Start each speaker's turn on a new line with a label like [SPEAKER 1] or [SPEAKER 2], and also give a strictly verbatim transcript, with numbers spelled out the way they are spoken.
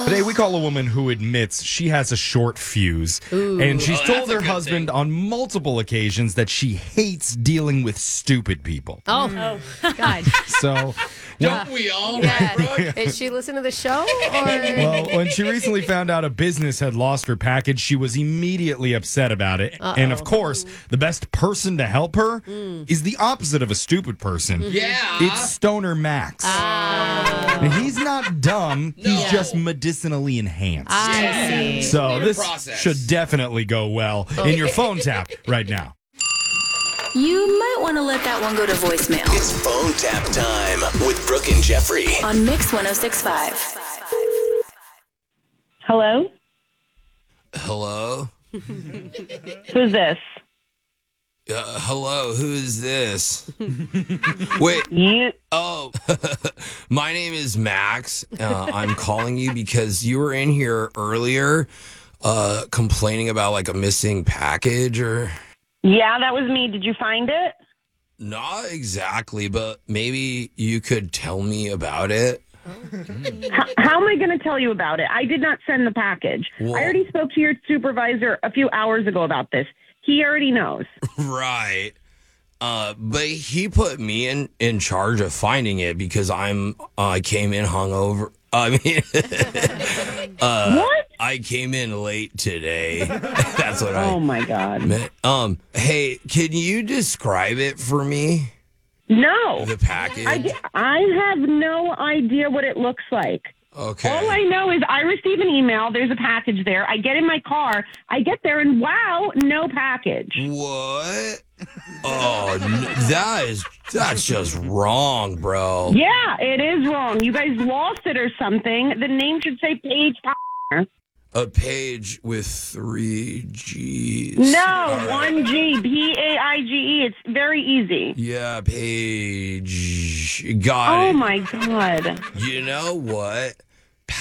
[SPEAKER 1] Today, we call a woman who admits she has a short fuse.
[SPEAKER 2] Ooh.
[SPEAKER 1] And she's
[SPEAKER 3] Oh,
[SPEAKER 1] told
[SPEAKER 3] that's a
[SPEAKER 1] her
[SPEAKER 3] good
[SPEAKER 1] husband
[SPEAKER 3] thing.
[SPEAKER 1] on multiple occasions that she hates dealing with stupid people.
[SPEAKER 2] Oh, God.
[SPEAKER 1] So,
[SPEAKER 3] Don't we all,
[SPEAKER 2] Yeah.
[SPEAKER 3] right, Brooke?
[SPEAKER 2] Is she listening to the show? Or?
[SPEAKER 1] well, when she recently found out a business had lost her package, she was immediately upset about it.
[SPEAKER 2] Uh-oh.
[SPEAKER 1] And of course, the best person to help her is the opposite of a stupid person.
[SPEAKER 3] Yeah.
[SPEAKER 1] It's Stoner Max. And he's not dumb, he's
[SPEAKER 3] No.
[SPEAKER 1] just medicinally enhanced.
[SPEAKER 2] I
[SPEAKER 3] Yeah.
[SPEAKER 2] see.
[SPEAKER 1] So
[SPEAKER 3] What a
[SPEAKER 1] this
[SPEAKER 3] process.
[SPEAKER 1] should definitely go well in your phone tap right now.
[SPEAKER 4] You might want to let that one go to voicemail
[SPEAKER 5] It's phone tap time with Brooke and Jeffrey.
[SPEAKER 4] on Mix one oh six point five.
[SPEAKER 6] Hello?
[SPEAKER 3] Hello?
[SPEAKER 6] Who's this?
[SPEAKER 3] Uh, hello, who's this? Wait,
[SPEAKER 6] You.
[SPEAKER 3] oh, my name is Max. Uh, I'm calling you because you were in here earlier uh, complaining about like a missing package or...
[SPEAKER 6] Yeah, that was me. Did you find it?
[SPEAKER 3] Not exactly, but maybe you could tell me about it.
[SPEAKER 6] H- how am I going to tell you about it? I did not send the package.
[SPEAKER 3] Well-
[SPEAKER 6] I already spoke to your supervisor a few hours ago about this. He already knows.
[SPEAKER 3] Right. Uh, but he put me in, in charge of finding it because I'm uh, I came in hungover. I mean, uh,
[SPEAKER 6] What?
[SPEAKER 3] I came in late today. That's what I
[SPEAKER 6] Oh, my God.
[SPEAKER 3] meant. Um, hey, can you describe it for me?
[SPEAKER 6] No.
[SPEAKER 3] The package.
[SPEAKER 6] I, d- I have no idea what it looks like.
[SPEAKER 3] Okay.
[SPEAKER 6] All I know is I receive an email. There's a package there. I get in my car. I get there, and wow, no package.
[SPEAKER 3] What? Oh, n- that is that's just wrong, bro.
[SPEAKER 6] Yeah, it is wrong. You guys lost it or something. The name should say Paige.
[SPEAKER 3] A page with three G's.
[SPEAKER 6] No,
[SPEAKER 3] All right.
[SPEAKER 6] one G, P A I G E. It's very easy.
[SPEAKER 3] Yeah, page. Got
[SPEAKER 6] Oh
[SPEAKER 3] it.
[SPEAKER 6] my God.
[SPEAKER 3] You know what?